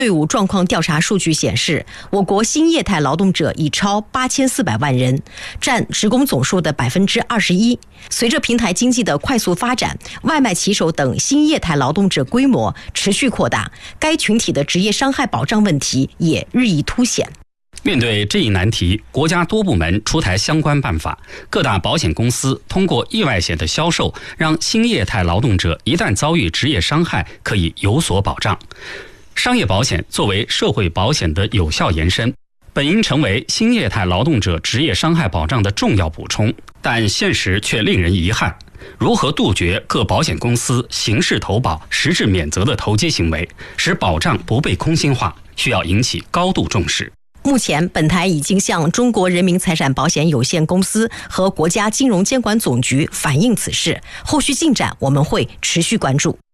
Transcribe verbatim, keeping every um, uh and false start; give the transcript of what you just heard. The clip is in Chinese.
队伍状况调查数据显示，我国新业态劳动者已超八千四百万人，占职工总数的百分之二十一。随着平台经济的快速发展，外卖骑手等新业态劳动者规模持续扩大，该群体的职业伤害保障问题也日益凸显。 面对这一难题，国家多部门出台相关办法，各大保险公司通过意外险的销售，让新业态劳动者一旦遭遇职业伤害可以有所保障。商业保险作为社会保险的有效延伸，本应成为新业态劳动者职业伤害保障的重要补充，但现实却令人遗憾。如何杜绝各保险公司形式投保、实质免责的投接行为，使保障不被空心化，需要引起高度重视。 目前，本台已经向中国人民财产保险有限公司和国家金融监管总局反映此事，后续进展我们会持续关注。